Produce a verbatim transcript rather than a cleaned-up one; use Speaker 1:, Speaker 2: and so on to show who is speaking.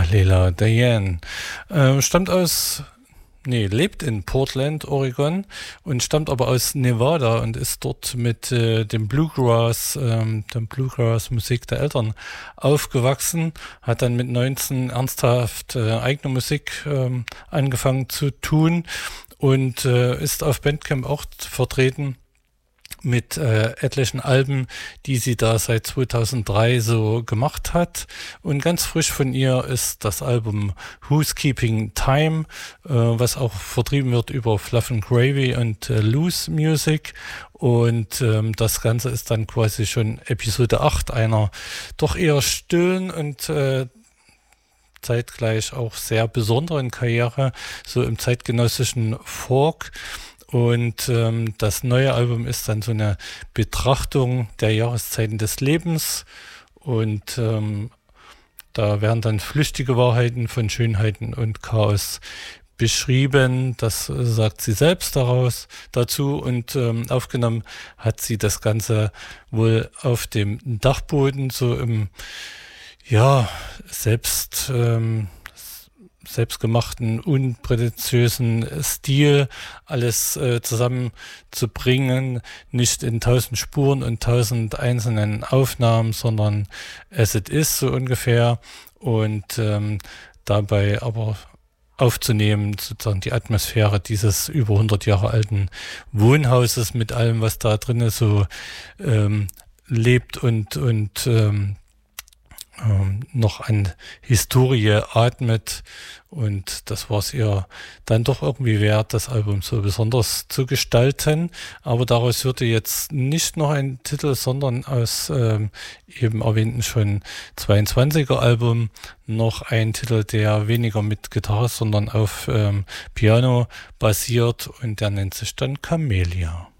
Speaker 1: Leela Diane. Äh, stammt aus, nee, lebt in Portland, Oregon und stammt aber aus Nevada und ist dort mit äh, dem Bluegrass, ähm, der Bluegrass-Musik der Eltern aufgewachsen, hat dann mit neunzehn ernsthaft äh, eigene Musik ähm, angefangen zu tun und äh, ist auf Bandcamp auch vertreten mit äh, etlichen Alben, die sie da seit zweitausenddrei so gemacht hat. Und ganz frisch von ihr ist das Album Who's Keeping Time, äh, was auch vertrieben wird über Fluff and Gravy und äh, Loose Music. Und ähm, das Ganze ist dann quasi schon Episode acht einer doch eher stillen und äh, zeitgleich auch sehr besonderen Karriere, so im zeitgenössischen Folk. Und ähm, das neue Album ist dann so eine Betrachtung der Jahreszeiten des Lebens und ähm, da werden dann flüchtige Wahrheiten von Schönheiten und Chaos beschrieben. Das äh, sagt sie selbst daraus dazu und ähm, aufgenommen hat sie das Ganze wohl auf dem Dachboden, so im ja selbst ähm, selbstgemachten, unprätentiösen Stil alles äh, zusammenzubringen, nicht in tausend Spuren und tausend einzelnen Aufnahmen, sondern as it is so ungefähr und ähm, dabei aber aufzunehmen, sozusagen die Atmosphäre dieses über hundert Jahre alten Wohnhauses mit allem, was da drinnen so ähm, lebt und, und ähm, Ähm, noch an Historie atmet und das war es ihr dann doch irgendwie wert, das Album so besonders zu gestalten, aber daraus würde jetzt nicht noch ein Titel, sondern aus ähm, eben erwähnten schon zweiundzwanziger Album noch ein Titel, der weniger mit Gitarre, sondern auf ähm, Piano basiert und der nennt sich dann Camellia.